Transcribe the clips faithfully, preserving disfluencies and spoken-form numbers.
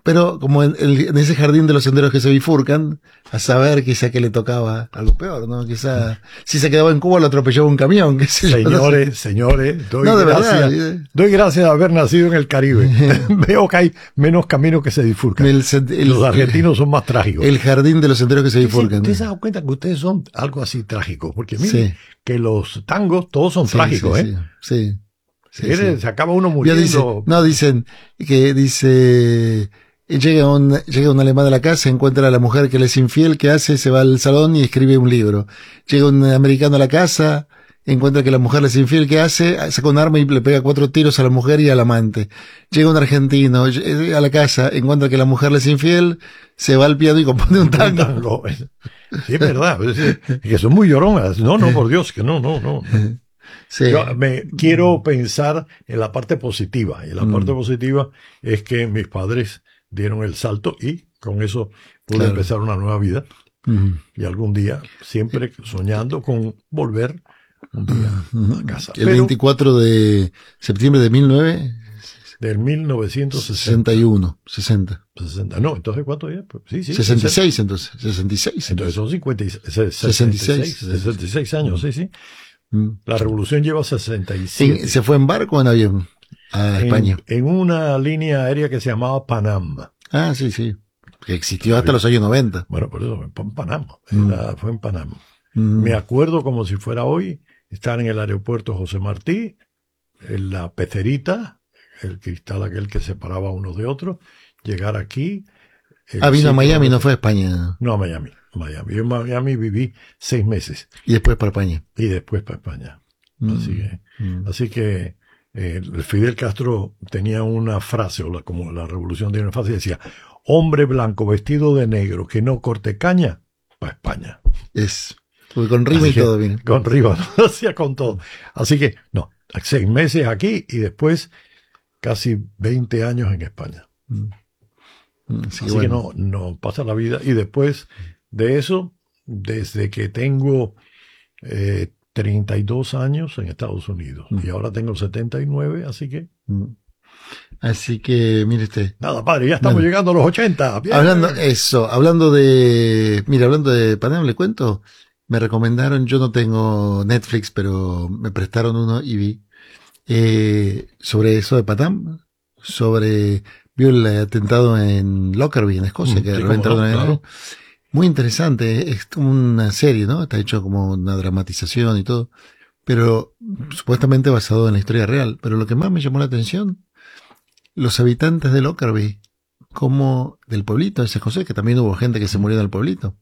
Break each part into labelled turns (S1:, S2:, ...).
S1: pero como en, en ese jardín de los senderos que se bifurcan, a saber quizá que le tocaba algo peor, ¿no? Quizá, si se quedaba en Cuba lo atropellaba un camión, qué sé yo.
S2: Señores,
S1: no sé.
S2: señores, doy,
S1: no, de
S2: gracias,
S1: verdad.
S2: doy gracias de haber nacido en el Caribe. Veo que hay menos caminos que se bifurcan.
S1: El, el,
S2: los argentinos son más trágicos.
S1: El jardín de los senderos que se bifurcan.
S2: ¿Usted se ha dado cuenta que ustedes son algo así trágicos? Porque miren,
S1: sí.
S2: que los tangos todos son
S1: sí,
S2: trágicos,
S1: sí,
S2: ¿eh?
S1: Sí, sí.
S2: Sí,
S1: sí,
S2: sí. Se acaba uno muriendo.
S1: Dice, no, dicen que dice, llega un, llega un alemán a la casa, encuentra a la mujer que le es infiel, ¿qué hace? Se va al salón y escribe un libro. Llega un americano a la casa, encuentra que la mujer le es infiel, ¿qué hace? Saca un arma y le pega cuatro tiros a la mujer y al amante. Llega un argentino a la casa, encuentra que la mujer le es infiel, se va al piano y compone un tango. Un tango.
S2: Sí, es verdad, es que son muy lloronas. No, no, por Dios, que no, no, no.
S1: Sí.
S2: Yo me quiero pensar en la parte positiva, y la mm. parte positiva es que mis padres dieron el salto y con eso pude claro. empezar una nueva vida. Mm. Y algún día, siempre soñando con volver un día mm. a casa.
S1: El Pero, veinticuatro de septiembre de mil nueve...
S2: Del mil novecientos sesenta.
S1: sesenta y uno, sesenta.
S2: sesenta. No, entonces ¿cuánto ya? Pues, sí, sí.
S1: sesenta y seis sesenta. Entonces, sesenta y seis.
S2: Entonces son cincuenta y seis, sesenta y seis, sesenta y seis años, sí, sí. La revolución lleva sesenta y siete.
S1: ¿Se fue en barco o en avión a
S2: en,
S1: España?
S2: En una línea aérea que se llamaba Panam.
S1: Ah, sí, sí. Que existió hasta los años noventa.
S2: Bueno, por eso fue en Panam. Mm. Era, fue en Panam. Mm. Me acuerdo como si fuera hoy estar en el aeropuerto José Martí, en la pecerita, el cristal aquel que separaba unos de otros, llegar aquí.
S1: Ah, vino a Miami, no fue a España.
S2: No, a Miami. Miami. Yo en Miami viví seis meses.
S1: Y después para España.
S2: Y después para España. Mm, así que, mm. así que eh, Fidel Castro tenía una frase, o la, como la revolución tiene una frase, decía, hombre blanco vestido de negro que no corte caña, para España.
S1: Es, pues con rima y todo bien.
S2: Con rima, no hacía con todo. Así que, no, seis meses aquí y después casi veinte años en España. Mm. Así, Así bueno. que no, no pasa la vida. Y después de eso, desde que tengo eh, treinta y dos años en Estados Unidos. Mm. Y ahora tengo setenta y nueve, así que...
S1: Mm. Así que, mire usted.
S2: Nada, padre, ya estamos bueno. llegando a los ochenta. Bien.
S1: Hablando, eso, hablando de... Mira, hablando de Panam, le cuento. Me recomendaron, yo no tengo Netflix, pero me prestaron uno y vi eh, sobre eso de Panam, sobre... Vio el atentado en Lockerbie, en Escocia, mm, que sí, reventaron no, una claro. Muy interesante, es como una serie, ¿no? Está hecho como una dramatización y todo, pero supuestamente basado en la historia real. Pero lo que más me llamó la atención, los habitantes de Lockerbie, como del pueblito de San José, que también hubo gente que se murió en el pueblito,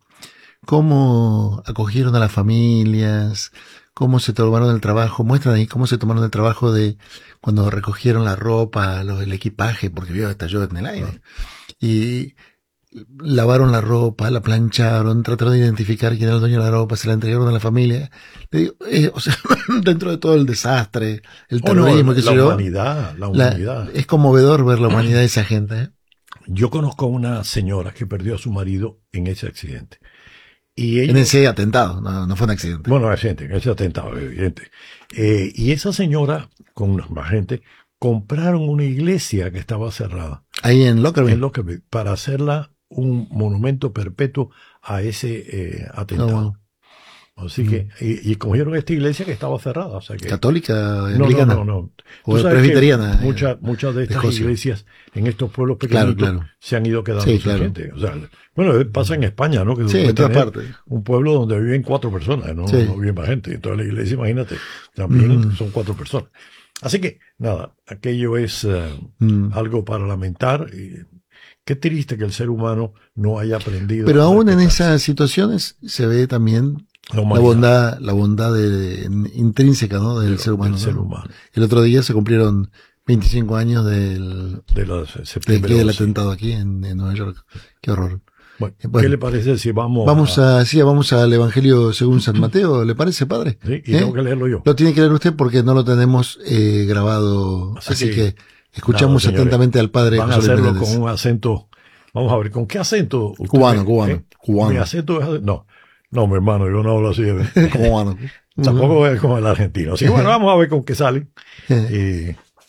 S1: cómo acogieron a las familias, cómo se tomaron el trabajo, muestran ahí cómo se tomaron el trabajo de cuando recogieron la ropa, los, el equipaje, porque vio estalló en el aire, y lavaron la ropa, la plancharon, trataron de identificar quién era el dueño de la ropa, se la entregaron a la familia. Le digo, eh, o sea, dentro de todo el desastre, el terrorismo,
S2: oh, no,
S1: que
S2: la
S1: se
S2: humanidad, la humanidad.
S1: La, es conmovedor ver la humanidad de esa gente, ¿eh?
S2: Yo conozco a una señora que perdió a su marido en ese accidente. Y ellos,
S1: en ese atentado, no, no fue un accidente.
S2: Bueno, accidente, en ese atentado, evidente. Eh, y esa señora, con más gente, compraron una iglesia que estaba cerrada.
S1: Ahí en Lockerbie.
S2: En Lockerbie, para hacerla un monumento perpetuo a ese eh, atentado. Oh, wow. Así mm. que, y, y cogieron esta iglesia que estaba cerrada. O sea que,
S1: ¿Católica?
S2: Anglicana? No, no, no. no.
S1: ¿O presbiteriana?
S2: Muchas, muchas de estas de iglesias en estos pueblos pequeños claro, claro. se han ido quedando
S1: sí,
S2: sin
S1: claro.
S2: gente. O sea, bueno, pasa en España, ¿no? Que
S1: sí, en todas partes.
S2: Un pueblo donde viven cuatro personas, no, sí. no viven más gente. Entonces la iglesia, imagínate, también mm. son cuatro personas. Así que, nada, aquello es uh, mm. algo para lamentar. Y qué triste que el ser humano no haya aprendido.
S1: Pero aún en esas situaciones se ve también la, la bondad, la bondad de, de, intrínseca, ¿no? Del, de, ser humano,
S2: del ser
S1: ¿no?
S2: humano.
S1: El otro día se cumplieron veinticinco años del,
S2: de la septiembre
S1: de, del atentado aquí en, en Nueva York. Qué horror.
S2: Bueno, bueno, ¿qué le parece si vamos
S1: Vamos a, a sí, vamos al Evangelio según San Mateo? ¿Le parece, padre?
S2: Sí, y
S1: ¿Eh?
S2: tengo que leerlo yo.
S1: Lo tiene que leer usted porque no lo tenemos eh, grabado. Así, así que, que escuchamos nada, atentamente al padre.
S2: Van a hacerlo con un acento. Vamos a ver, ¿con qué acento?
S1: Cubano, cubano,
S2: ¿eh?
S1: cubano.
S2: Mi acento es, no, no, mi hermano, yo no hablo así.
S1: Cubano.
S2: Tampoco es como el argentino. Así que bueno, vamos a ver con qué sale. Y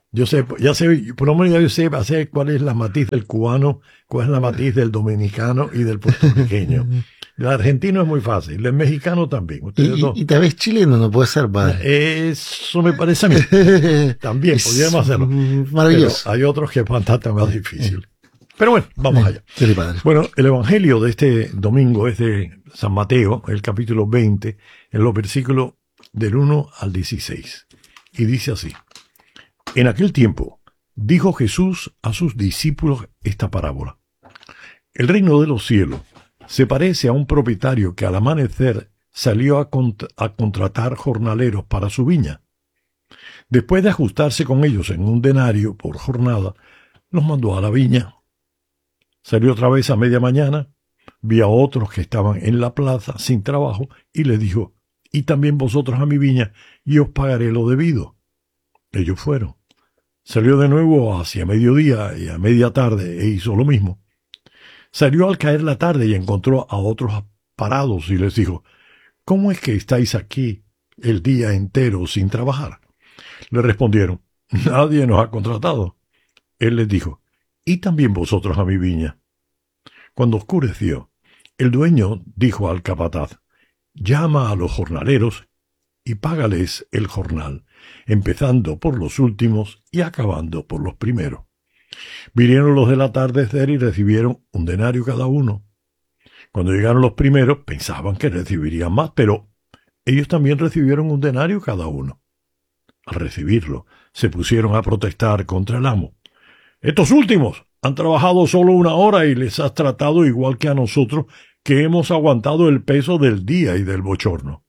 S2: Yo sé, ya sé, por lo menos ya yo sé, ya sé cuál es la matiz del cubano, cuál es la matiz del dominicano y del puertorriqueño. El argentino es muy fácil, el mexicano también.
S1: Ustedes y, dos. Y, y tal vez chileno no puede ser, padre.
S2: Eso me parece a mí. También podríamos hacerlo.
S1: Maravilloso.
S2: Pero hay otros que es bastante más difícil. Pero bueno, vamos allá.
S1: Sí, padre.
S2: Bueno, el evangelio de este domingo es de San Mateo, el capítulo veinte, en los versículos del uno al dieciséis. Y dice así. En aquel tiempo, dijo Jesús a sus discípulos esta parábola. El reino de los cielos se parece a un propietario que al amanecer salió a, cont- a contratar jornaleros para su viña. Después de ajustarse con ellos en un denario por jornada, los mandó a la viña. Salió otra vez a media mañana, vi a otros que estaban en la plaza sin trabajo y les dijo, y también vosotros a mi viña y os pagaré lo debido. Ellos fueron. Salió de nuevo hacia mediodía y a media tarde e hizo lo mismo. Salió al caer la tarde y encontró a otros parados y les dijo, ¿cómo es que estáis aquí el día entero sin trabajar? Le respondieron, nadie nos ha contratado. Él les dijo, y también vosotros a mi viña. Cuando oscureció, el dueño dijo al capataz, llama a los jornaleros y págales el jornal, empezando por los últimos y acabando por los primeros. Vinieron los del atardecer y recibieron un denario cada uno. Cuando llegaron los primeros, pensaban que recibirían más, pero ellos también recibieron un denario cada uno. Al recibirlo, se pusieron a protestar contra el amo. Estos últimos han trabajado solo una hora y les has tratado igual que a nosotros, que hemos aguantado el peso del día y del bochorno.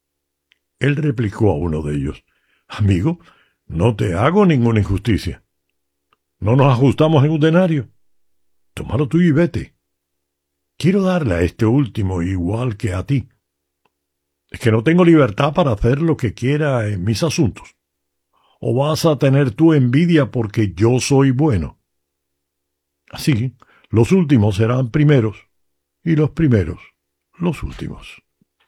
S2: Él replicó a uno de ellos, amigo, no te hago ninguna injusticia. ¿No nos ajustamos en un denario? Tómalo tú y vete. Quiero darle a este último igual que a ti. Es que no tengo libertad para hacer lo que quiera en mis asuntos. ¿O vas a tener tú envidia porque yo soy bueno? Así, los últimos serán primeros y los primeros los últimos.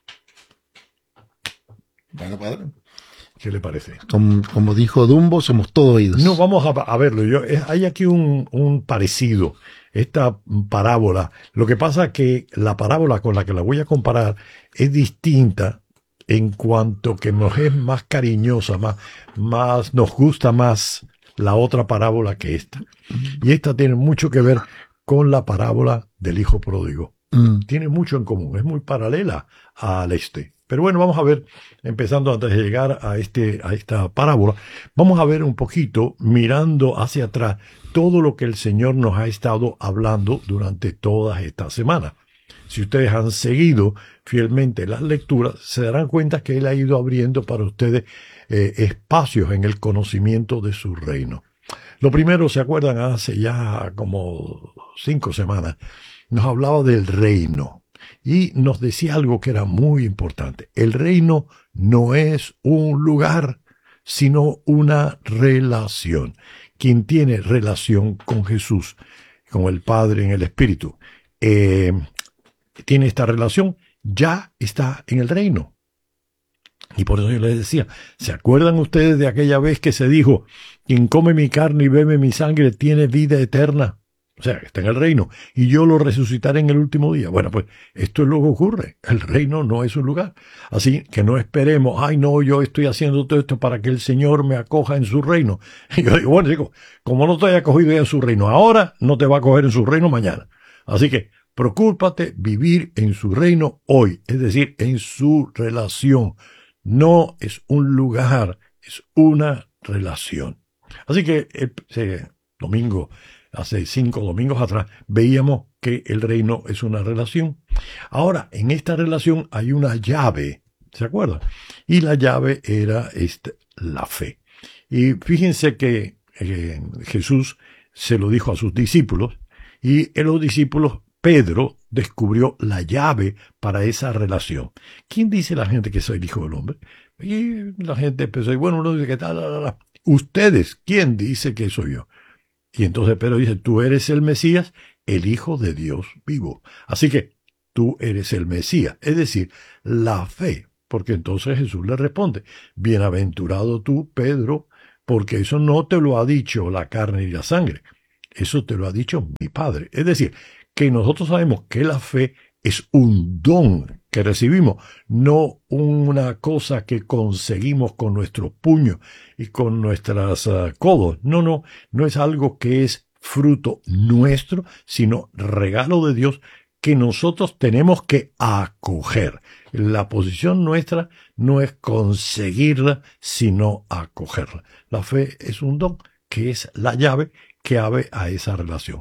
S1: Bueno, padre.
S2: ¿Qué le parece?
S1: Como, como dijo Dumbo, somos todos oídos.
S2: No, vamos a, a verlo. Yo, hay aquí un, un parecido, esta parábola. Lo que pasa es que la parábola con la que la voy a comparar es distinta en cuanto que nos es más cariñosa, más, más nos gusta más la otra parábola que esta. Y esta tiene mucho que ver con la parábola del hijo pródigo. Mm. Tiene mucho en común, es muy paralela al este. Pero bueno, vamos a ver, empezando antes de llegar a, este, a esta parábola, vamos a ver un poquito, mirando hacia atrás, todo lo que el Señor nos ha estado hablando durante todas estas semanas. Si ustedes han seguido fielmente las lecturas, se darán cuenta que Él ha ido abriendo para ustedes eh, espacios en el conocimiento de su reino. Lo primero, ¿se acuerdan? Hace ya como cinco semanas, nos hablaba del reino. Y nos decía algo que era muy importante. El reino no es un lugar, sino una relación. Quien tiene relación con Jesús, con el Padre en el Espíritu, eh, tiene esta relación, ya está en el reino. Y por eso yo les decía, ¿se acuerdan ustedes de aquella vez que se dijo, quien come mi carne y bebe mi sangre tiene vida eterna? O sea, está en el reino, y yo lo resucitaré en el último día. Bueno, pues esto es lo que ocurre. El reino no es un lugar. Así que no esperemos, ay no, yo estoy haciendo todo esto para que el Señor me acoja en su reino. Y yo digo, bueno, digo, como no te haya acogido ya en su reino ahora, no te va a acoger en su reino mañana. Así que, preocúpate vivir en su reino hoy, es decir, en su relación. No es un lugar, es una relación. Así que, ese domingo, hace cinco domingos atrás, veíamos que el reino es una relación. Ahora, en esta relación hay una llave, ¿se acuerdan? Y la llave era este, la fe. Y fíjense que eh, Jesús se lo dijo a sus discípulos, y en los discípulos, Pedro descubrió la llave para esa relación. ¿Quién dice la gente que soy el Hijo del Hombre? Y la gente empezó, bueno, uno dice que tal, la, la, la. Ustedes, ¿quién dice que soy yo? Y entonces Pedro dice, tú eres el Mesías, el Hijo de Dios vivo. Así que tú eres el Mesías, es decir, la fe. Porque entonces Jesús le responde, bienaventurado tú, Pedro, porque eso no te lo ha dicho la carne y la sangre, eso te lo ha dicho mi Padre. Es decir, que nosotros sabemos que la fe es un don que recibimos, no una cosa que conseguimos con nuestros puños y con nuestras uh, codos. No, no, no es algo que es fruto nuestro, sino regalo de Dios que nosotros tenemos que acoger. La posición nuestra no es conseguirla, sino acogerla. La fe es un don que es la llave que abre a esa relación.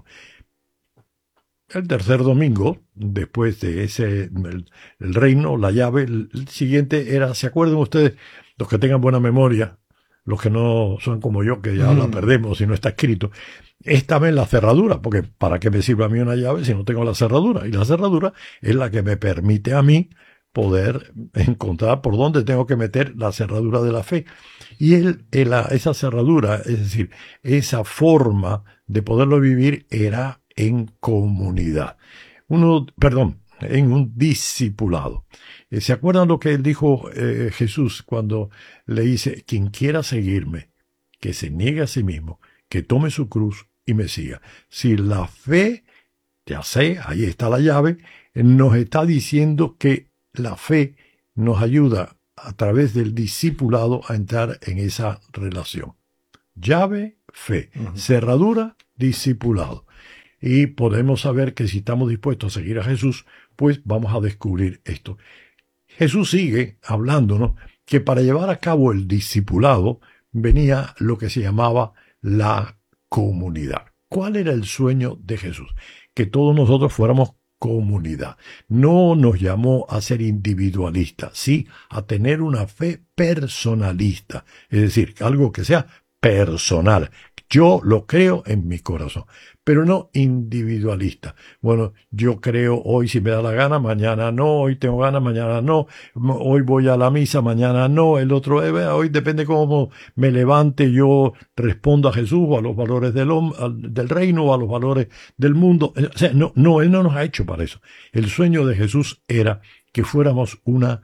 S2: El tercer domingo, después de ese, el, el reino, la llave, el, el siguiente era, ¿se acuerdan ustedes? Los que tengan buena memoria, los que no son como yo, que ya mm. la perdemos y no está escrito, esta vez la cerradura, porque ¿para qué me sirve a mí una llave si no tengo la cerradura? Y la cerradura es la que me permite a mí poder encontrar por dónde tengo que meter la cerradura de la fe. Y él, él, esa cerradura, es decir, esa forma de poderlo vivir era en comunidad. Uno, perdón, en un discipulado. ¿Se acuerdan lo que él dijo eh, Jesús cuando le dice, quien quiera seguirme, que se niegue a sí mismo, que tome su cruz y me siga? Si la fe, ya sé, ahí está la llave, nos está diciendo que la fe nos ayuda a través del discipulado a entrar en esa relación. Llave, fe. Uh-huh. Cerradura, discipulado. Y podemos saber que si estamos dispuestos a seguir a Jesús, pues vamos a descubrir esto. Jesús sigue hablándonos que para llevar a cabo el discipulado venía lo que se llamaba la comunidad. ¿Cuál era el sueño de Jesús? Que todos nosotros fuéramos comunidad. No nos llamó a ser individualistas, sí, a tener una fe personalista. Es decir, algo que sea personal. Yo lo creo en mi corazón, pero no individualista. Bueno, yo creo hoy si me da la gana, mañana no, hoy tengo ganas, mañana no, hoy voy a la misa, mañana no, el otro, eh, hoy depende cómo me levante, yo respondo a Jesús o a los valores del, del reino o a los valores del mundo. O sea, no, no, Él no nos ha hecho para eso. El sueño de Jesús era que fuéramos una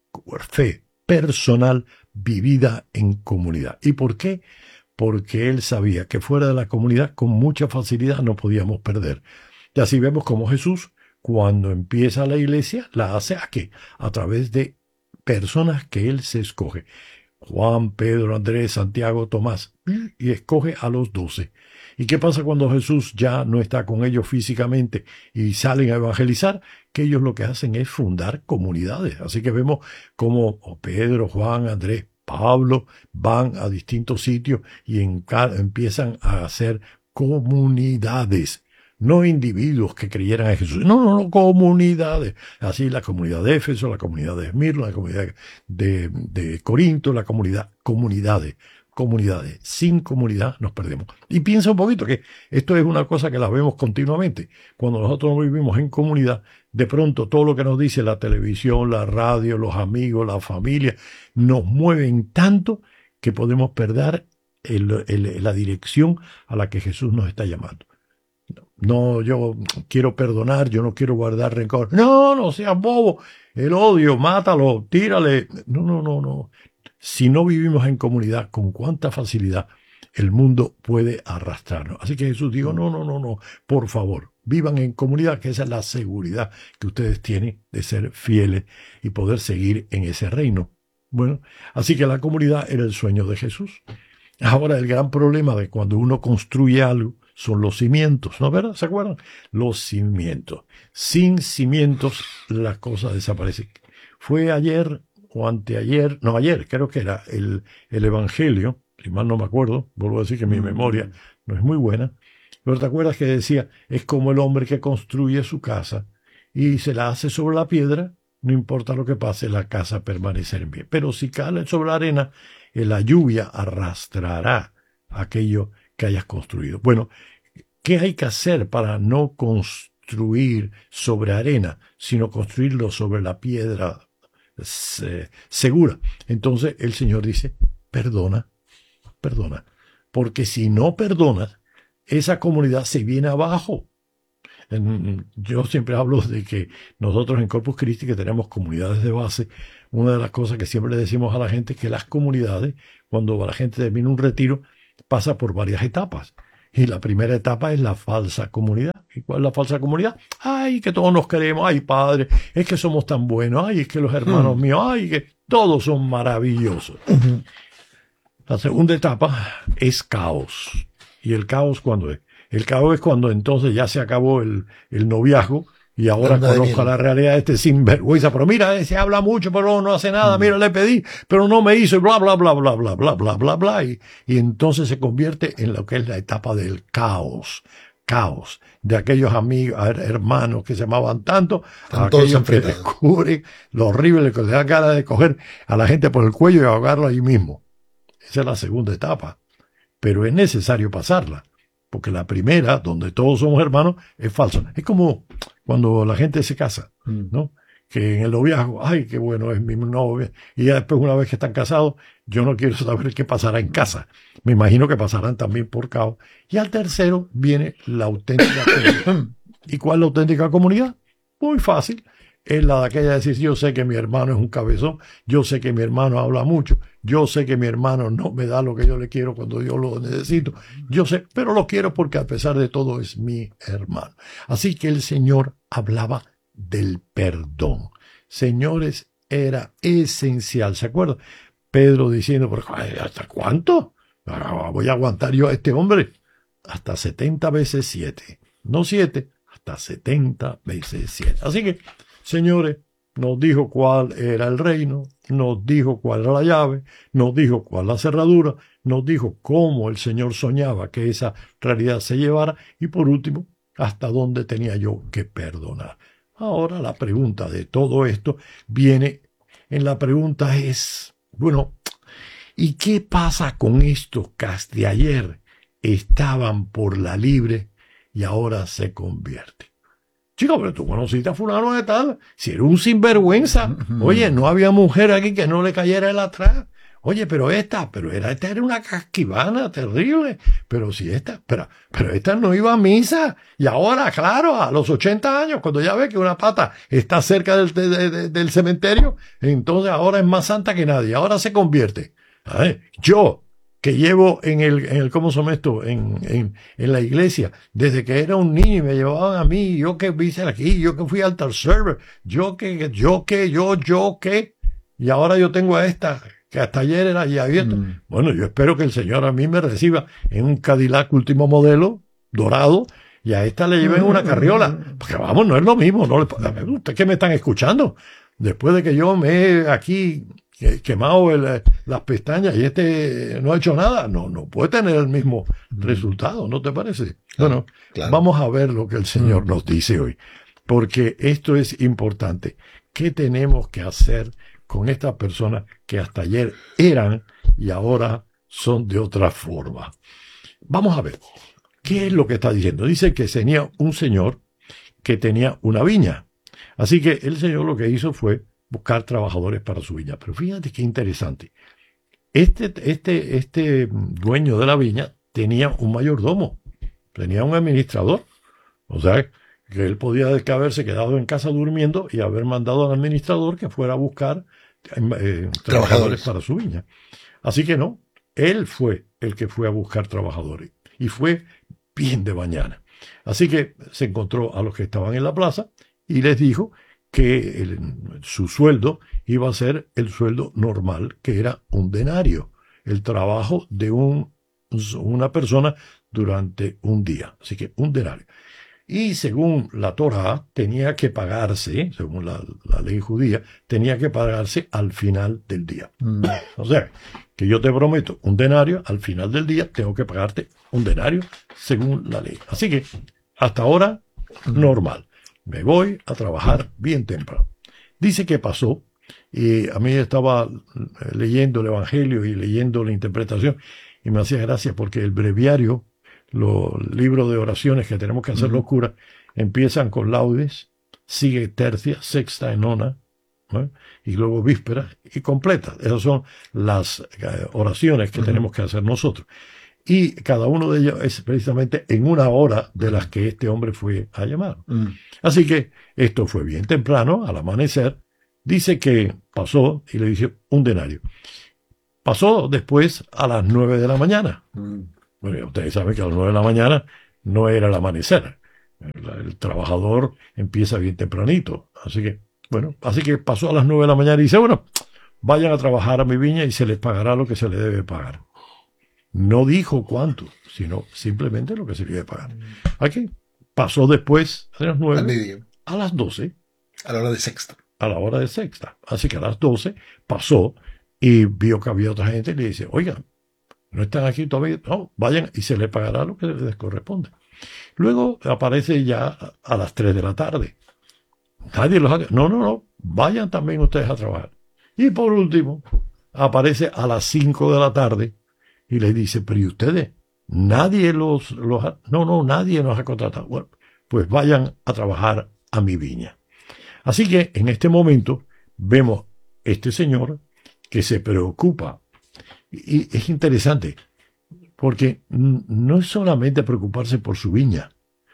S2: fe personal vivida en comunidad. ¿Y por qué? Porque él sabía que fuera de la comunidad con mucha facilidad nos podíamos perder. Y así vemos como Jesús, cuando empieza la iglesia, la hace ¿a qué? A través de personas que él se escoge. Juan, Pedro, Andrés, Santiago, Tomás, y escoge a los doce. ¿Y qué pasa cuando Jesús ya no está con ellos físicamente y salen a evangelizar? Que ellos lo que hacen es fundar comunidades. Así que vemos como Pedro, Juan, Andrés, Pablo van a distintos sitios y en, empiezan a hacer comunidades, no individuos que creyeran en Jesús, no, no, no, comunidades. Así la comunidad de Éfeso, la comunidad de Esmirna, la comunidad de, de Corinto, la comunidad, comunidades, comunidades. Sin comunidad nos perdemos. Y piensa un poquito que esto es una cosa que la vemos continuamente. Cuando nosotros vivimos en comunidad, de pronto todo lo que nos dice la televisión, la radio, los amigos, la familia, nos mueven tanto que podemos perder el, el, la dirección a la que Jesús nos está llamando. No, yo quiero perdonar, yo no quiero guardar rencor. No, no seas bobo. El odio, mátalo, tírale. No, no, no, no. Si no vivimos en comunidad, con cuánta facilidad el mundo puede arrastrarnos. Así que Jesús dijo, no, no, no, no, por favor, vivan en comunidad, que esa es la seguridad que ustedes tienen de ser fieles y poder seguir en ese reino. Bueno, así que la comunidad era el sueño de Jesús. Ahora, el gran problema de cuando uno construye algo son los cimientos, ¿no? ¿Verdad? ¿Se acuerdan? Los cimientos. Sin cimientos, las cosas desaparecen. Fue ayer o anteayer, no, ayer, creo que era el, el Evangelio, si mal no me acuerdo, vuelvo a decir que mi memoria no es muy buena, pero te acuerdas que decía, es como el hombre que construye su casa y se la hace sobre la piedra, no importa lo que pase, la casa permanecerá en pie. Pero si cae sobre la arena, la lluvia arrastrará aquello que hayas construido. Bueno, ¿qué hay que hacer para no construir sobre arena, sino construirlo sobre la piedra eh, segura? Entonces el Señor dice, perdona, perdona, porque si no perdonas, esa comunidad se viene abajo. En, yo siempre hablo de que nosotros en Corpus Christi, que tenemos comunidades de base, una de las cosas que siempre le decimos a la gente es que las comunidades, cuando la gente termina un retiro, pasa por varias etapas. Y la primera etapa es la falsa comunidad. ¿Y cuál es la falsa comunidad? Ay, que todos nos queremos. Ay, padre, es que somos tan buenos. Ay, es que los hermanos míos, ay, que todos son maravillosos. Uh-huh. La segunda etapa es caos. ¿Y el caos cuándo es? El caos es cuando entonces ya se acabó el, el noviazgo y ahora conozco la realidad de este sinvergüenza. Pero mira, ese habla mucho, pero no hace nada. Mira, le pedí, pero no me hizo y bla, bla, bla, bla, bla, bla, bla, bla, bla. Y, y entonces se convierte en lo que es la etapa del caos. Caos. De aquellos amigos, hermanos que se amaban tanto, a aquellos que descubren lo horrible que le da cara de coger a la gente por el cuello y ahogarlo ahí mismo. Esa es la segunda etapa. Pero es necesario pasarla. Porque la primera, donde todos somos hermanos, es falso. Es como cuando la gente se casa, ¿no? Que en el noviazgo, ay, qué bueno es mi novia. Y ya después, una vez que están casados, yo no quiero saber qué pasará en casa. Me imagino que pasarán también por caos. Y al tercero viene la auténtica comunidad. ¿Y cuál es la auténtica comunidad? Muy fácil. Es la de aquella de decir, yo sé que mi hermano es un cabezón, yo sé que mi hermano habla mucho, yo sé que mi hermano no me da lo que yo le quiero cuando yo lo necesito, yo sé, pero lo quiero porque a pesar de todo es mi hermano. Así que el Señor hablaba del perdón. Señores, era esencial, ¿se acuerdan? Pedro diciendo, ¿hasta cuánto? Voy a aguantar yo a este hombre hasta setenta veces siete, no siete, hasta setenta veces siete. Así que, señores, nos dijo cuál era el reino, nos dijo cuál era la llave, nos dijo cuál la cerradura, nos dijo cómo el Señor soñaba que esa realidad se llevara y por último, hasta dónde tenía yo que perdonar. Ahora la pregunta de todo esto viene, en la pregunta es, bueno, ¿y qué pasa con estos que hasta ayer estaban por la libre y ahora se convierten? Chico, pero tú conociste a fulano de tal, si era un sinvergüenza. Oye, no había mujer aquí que no le cayera el atrás. Oye, pero esta, pero era, esta era una casquivana terrible. Pero si esta, pero, pero esta no iba a misa. Y ahora, claro, a los ochenta años, cuando ya ve que una pata está cerca del, de, de, del cementerio, entonces ahora es más santa que nadie. Ahora se convierte. ¿Sabes? Yo, que llevo en el, en el ¿cómo se llama esto? En, en, en la iglesia, desde que era un niño y me llevaban a mí, yo que vine aquí, yo que fui altar server, yo que, yo que, yo, yo que, y ahora yo tengo a esta, que hasta ayer era ya abierto. Mm. Bueno, yo espero que el Señor a mí me reciba en un Cadillac último modelo, dorado, y a esta le lleven una carriola. Porque vamos, no es lo mismo, no le, ¿ustedes qué me están escuchando? Después de que yo me he aquí quemado el, las pestañas y este no ha hecho nada, no, no puede tener el mismo resultado, ¿no te parece? Claro, bueno, claro. Vamos a ver lo que el Señor nos dice hoy, porque esto es importante. ¿Qué tenemos que hacer con estas personas que hasta ayer eran y ahora son de otra forma? Vamos a ver, ¿qué es lo que está diciendo? Dice que tenía un señor que tenía una viña. Así que el señor lo que hizo fue buscar trabajadores para su viña. Pero fíjate qué interesante. Este, este, este dueño de la viña tenía un mayordomo, tenía un administrador. O sea, que él podía haberse quedado en casa durmiendo y haber mandado al administrador que fuera a buscar eh, trabajadores para su viña. Así que no, él fue el que fue a buscar trabajadores. Y fue bien de mañana. Así que se encontró a los que estaban en la plaza y les dijo que el, su sueldo iba a ser el sueldo normal, que era un denario, el trabajo de un, una persona durante un día. Así que un denario. Y según la Torá, tenía que pagarse, según la, la ley judía, tenía que pagarse al final del día. Mm. O sea, que yo te prometo un denario, al final del día tengo que pagarte un denario según la ley. Así que, hasta ahora, mm. normal. Me voy a trabajar bien temprano. Dice que pasó, y a mí estaba leyendo el Evangelio y leyendo la interpretación, y me hacía gracia porque el breviario, los libros de oraciones que tenemos que hacer uh-huh. los curas, empiezan con laudes, sigue tercia, sexta y nona, ¿no? Y luego vísperas y completas. Esas son las eh, oraciones que uh-huh. tenemos que hacer nosotros. Y cada uno de ellos es precisamente en una hora de las que este hombre fue a llamar. Mm. Así que esto fue bien temprano, al amanecer. Dice que pasó y le dice un denario. Pasó después a las nueve de la mañana. Mm. Bueno, ustedes saben que a las nueve de la mañana no era el amanecer. El, el trabajador empieza bien tempranito. Así que, bueno, así que pasó a las nueve de la mañana y dice, bueno, vayan a trabajar a mi viña y se les pagará lo que se les debe pagar. No dijo cuánto, sino simplemente lo que se le debe pagar. Aquí pasó después a las nueve, a las doce.
S1: A la hora de sexta.
S2: A la hora de sexta. Así que a las doce pasó y vio que había otra gente y le dice, oigan, no están aquí todavía, no, vayan y se les pagará lo que les corresponde. Luego aparece ya a las tres de la tarde. Nadie los ha... No, no, no, vayan también ustedes a trabajar. Y por último, aparece a las cinco de la tarde y le dice, pero ¿y ustedes? Nadie los, los ha... No, no, nadie nos ha contratado. Bueno, pues vayan a trabajar a mi viña. Así que en este momento vemos este señor que se preocupa. Y es interesante, porque no es solamente preocuparse por su viña.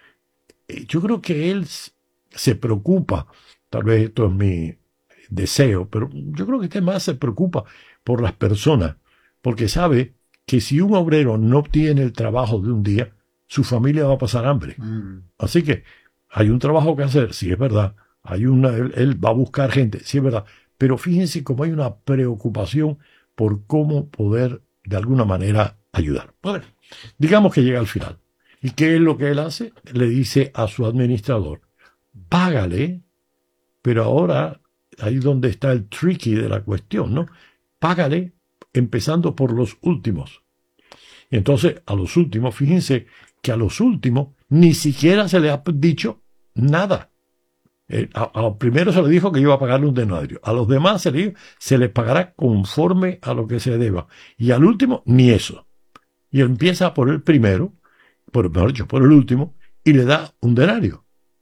S2: Yo creo que él se preocupa, tal vez esto es mi deseo, pero yo creo que este más se preocupa por las personas, porque sabe que si un obrero no obtiene el trabajo de un día, su familia va a pasar hambre. Mm. Así que hay un trabajo que hacer, sí es verdad, hay una, él, él va a buscar gente, sí es verdad, pero fíjense cómo hay una preocupación por cómo poder de alguna manera ayudar. Bueno, digamos que llega al final. ¿Y qué es lo que él hace? Le dice a su administrador, págale, pero ahora ahí donde está el tricky de la cuestión, ¿no? Págale empezando por los últimos. Y entonces a los últimos, fíjense que a los últimos ni siquiera se le ha dicho nada. Eh, a, a primero se le dijo que iba a pagarle un denario. A los demás se, le, se les pagará conforme a lo que se deba. Y al último, ni eso. Y empieza por el primero, por, mejor dicho, por el último, y le da un denario.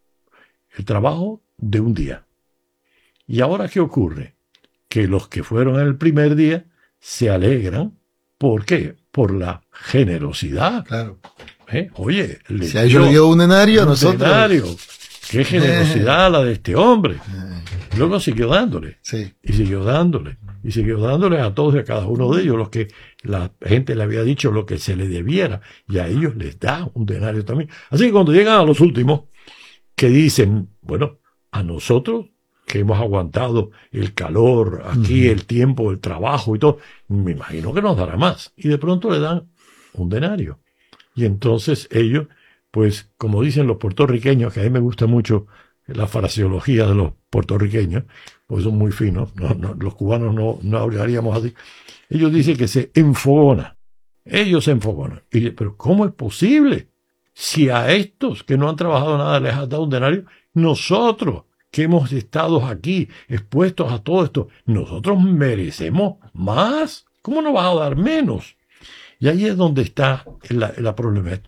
S2: El trabajo de un día. ¿Y ahora qué ocurre? Que los que fueron el primer día se alegran. ¿Por qué? Por la generosidad.
S1: Claro.
S2: ¿Eh? Oye, le
S1: si a ellos le dio un denario, a nosotros.
S2: Denario. Qué generosidad la de este hombre. Luego siguió dándole.
S1: Sí.
S2: Y siguió dándole. Y siguió dándole a todos y a cada uno de ellos, los que la gente le había dicho lo que se le debiera. Y a ellos les da un denario también. Así que cuando llegan a los últimos, que dicen, bueno, a nosotros que hemos aguantado el calor, aquí, uh-huh. el tiempo, el trabajo y todo, me imagino que nos dará más. Y de pronto le dan un denario. Y entonces ellos, pues, como dicen los puertorriqueños, que a mí me gusta mucho la fraseología de los puertorriqueños, pues son muy finos, no, no, los cubanos no, no hablaríamos así. Ellos dicen que se enfogona. Ellos se enfogonan. Y dicen, pero ¿cómo es posible? Si a estos que no han trabajado nada les has dado un denario, nosotros que hemos estado aquí expuestos a todo esto, nosotros merecemos más. ¿Cómo nos vas a dar menos? Y ahí es donde está la, la problema.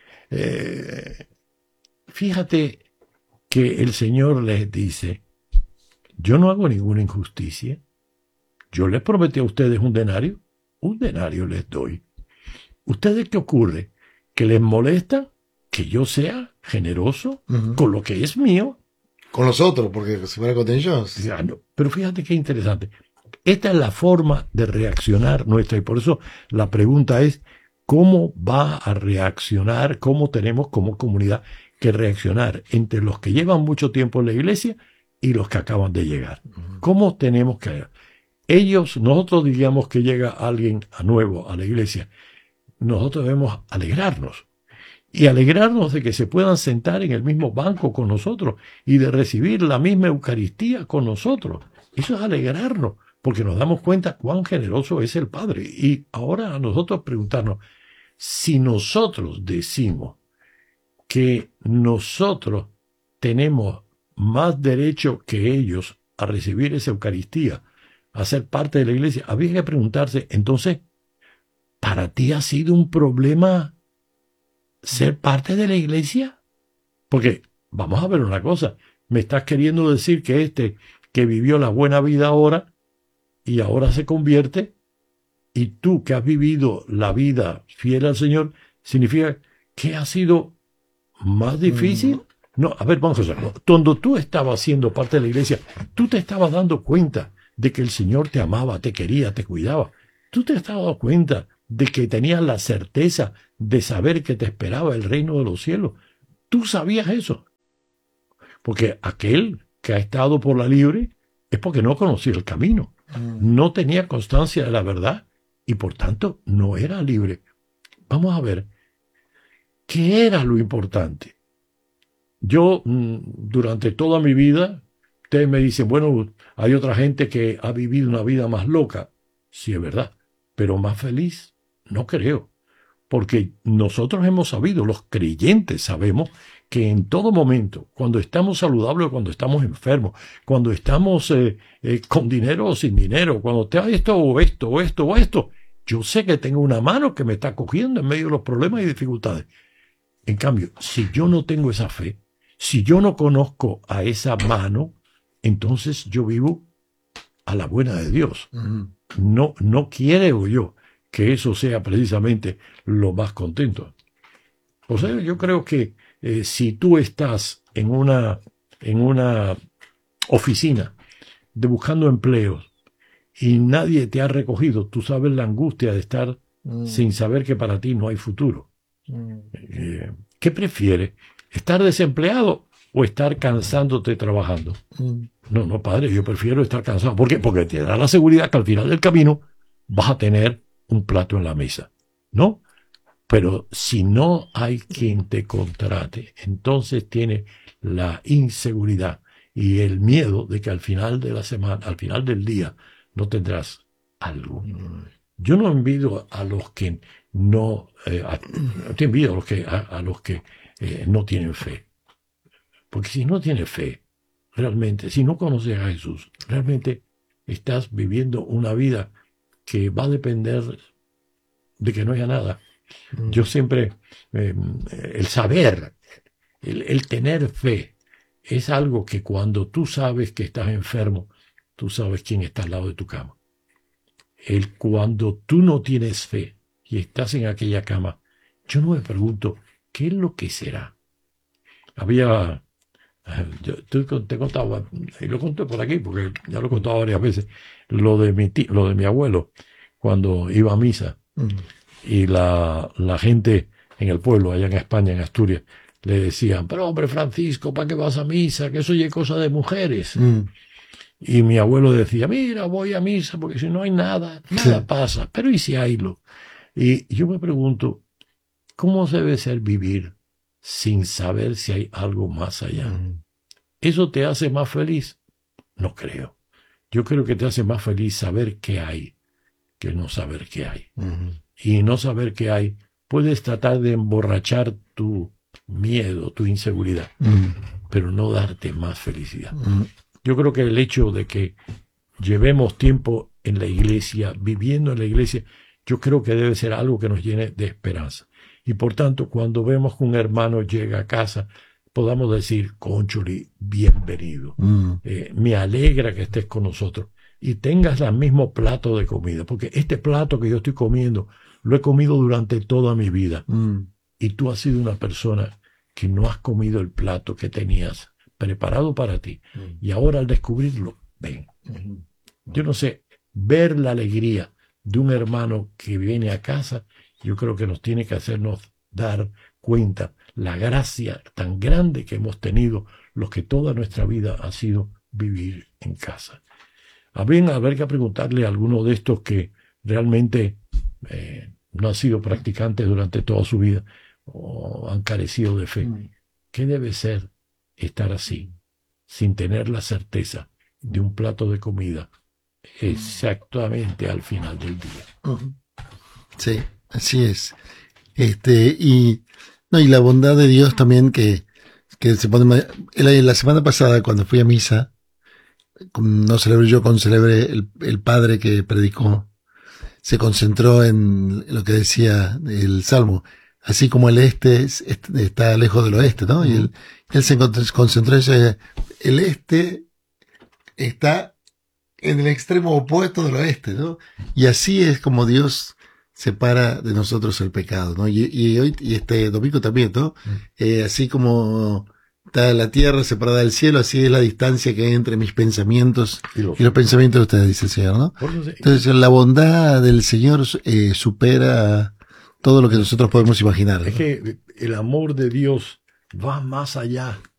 S2: Eh, fíjate que el Señor les dice, yo no hago ninguna injusticia. Yo les prometí a ustedes un denario. Un denario les doy. ¿Ustedes qué ocurre? ¿Que les molesta que yo sea generoso uh-huh. con lo que es mío?
S1: Con los otros, porque si fuera con ellos.
S2: Ya, no. Pero fíjate qué interesante. Esta es la forma de reaccionar nuestra y por eso la pregunta es, ¿cómo va a reaccionar? ¿Cómo tenemos como comunidad que reaccionar entre los que llevan mucho tiempo en la iglesia y los que acaban de llegar? ¿Cómo tenemos que...? Ellos, nosotros diríamos que llega alguien a nuevo a la iglesia. Nosotros debemos alegrarnos. Y alegrarnos de que se puedan sentar en el mismo banco con nosotros y de recibir la misma Eucaristía con nosotros. Eso es alegrarnos, porque nos damos cuenta cuán generoso es el Padre. Y ahora a nosotros preguntarnos, si nosotros decimos que nosotros tenemos más derecho que ellos a recibir esa Eucaristía, a ser parte de la iglesia, habría que preguntarse, entonces, ¿para ti ha sido un problema ser parte de la iglesia? Porque, vamos a ver una cosa, me estás queriendo decir que este que vivió la buena vida ahora, y ahora se convierte, y tú que has vivido la vida fiel al Señor, significa que ha sido más difícil. No, a ver, vamos a hacerlo. Cuando tú estabas siendo parte de la iglesia, tú te estabas dando cuenta de que el Señor te amaba, te quería, te cuidaba. Tú te estabas dando cuenta de que tenías la certeza de saber que te esperaba el reino de los cielos. Tú sabías eso. Porque aquel que ha estado por la libre es porque no conocía el camino. No tenía constancia de la verdad y por tanto no era libre. Vamos a ver, ¿qué era lo importante? Yo, durante toda mi vida, ustedes me dicen, bueno, hay otra gente que ha vivido una vida más loca. Sí, es verdad, pero más feliz, no creo. Porque nosotros hemos sabido, los creyentes sabemos, que en todo momento, cuando estamos saludables o cuando estamos enfermos, cuando estamos eh, eh, con dinero o sin dinero, cuando te esto o esto o esto o esto, yo sé que tengo una mano que me está cogiendo en medio de los problemas y dificultades. En cambio, si yo no tengo esa fe, si yo no conozco a esa mano, entonces yo vivo a la buena de Dios. Uh-huh. No, no quiero yo que eso sea precisamente lo más contento. O sea, yo creo que eh, si tú estás en una, en una oficina de buscando empleos y nadie te ha recogido, tú sabes la angustia de estar mm. sin saber que para ti no hay futuro. Mm. Eh, ¿Qué prefieres? ¿Estar desempleado o estar cansándote trabajando? Mm. No, no, padre, yo prefiero estar cansado. ¿Por qué? Porque te da la seguridad que al final del camino vas a tener un plato en la mesa, ¿no? Pero si no hay quien te contrate, entonces tiene la inseguridad y el miedo de que al final de la semana, al final del día, no tendrás algo. Yo no envidio a los que no, eh, a, no te envidio a los que, a, a los que eh, no tienen fe. Porque si no tienes fe, realmente, si no conoces a Jesús, realmente estás viviendo una vida que va a depender de que no haya nada. Mm. Yo siempre, eh, el saber, el, el tener fe, es algo que cuando tú sabes que estás enfermo, tú sabes quién está al lado de tu cama. El cuando tú no tienes fe y estás en aquella cama, yo no me pregunto, ¿qué es lo que será? Había, yo te contaba, y lo conté por aquí, porque ya lo he contado varias veces, lo de mi tío, lo de mi abuelo, cuando iba a misa, mm. y la, la gente en el pueblo, allá en España, en Asturias, le decían, pero hombre Francisco, ¿para qué vas a misa? Que eso ya es cosa de mujeres. Mm. Y mi abuelo decía, mira, voy a misa, porque si no hay nada, nada sí. pasa. Pero ¿y si haylo? Y yo me pregunto, ¿cómo debe ser vivir sin saber si hay algo más allá? Mm. ¿Eso te hace más feliz? No creo. Yo creo que te hace más feliz saber qué hay que no saber qué hay. Mm. Y no saber qué hay, puedes tratar de emborrachar tu miedo, tu inseguridad, mm. pero no darte más felicidad. Mm. Yo creo que el hecho de que llevemos tiempo en la iglesia, viviendo en la iglesia, yo creo que debe ser algo que nos llene de esperanza. Y por tanto, cuando vemos que un hermano llega a casa, podamos decir, cóncholi, bienvenido. Mm. Eh, me alegra que estés con nosotros y tengas el mismo plato de comida, porque este plato que yo estoy comiendo, lo he comido durante toda mi vida. Mm. Y tú has sido una persona que no has comido el plato que tenías preparado para ti. Mm. Y ahora al descubrirlo, ven. Mm. Yo no sé, ver la alegría de un hermano que viene a casa, yo creo que nos tiene que hacernos dar cuenta la gracia tan grande que hemos tenido los que toda nuestra vida ha sido vivir en casa. Habría haber que preguntarle a alguno de estos que realmente eh, no han sido practicantes durante toda su vida o han carecido de fe. Mm. ¿Qué debe ser estar así, sin tener la certeza de un plato de comida exactamente al final del día?
S1: Uh-huh. Sí, así es. Este, y, no, y la bondad de Dios también que, que se pone, la semana pasada cuando fui a misa, no celebré yo, con celebré el, el padre que predicó, se concentró en lo que decía el Salmo, así como el este está lejos del oeste, ¿no? Uh-huh. Y él, él se concentró en eso, el este está en el extremo opuesto del oeste, ¿no? Y así es como Dios separa de nosotros el pecado, ¿no? Y, y hoy, y este domingo también, ¿no? Mm. Eh, así como está la tierra separada del cielo, así es la distancia que hay entre mis pensamientos y los, y los pensamientos de ustedes, dice el Señor, ¿no? Entonces, la bondad del Señor eh, supera todo lo que nosotros podemos imaginar, ¿no?
S2: Es que el amor de Dios va más allá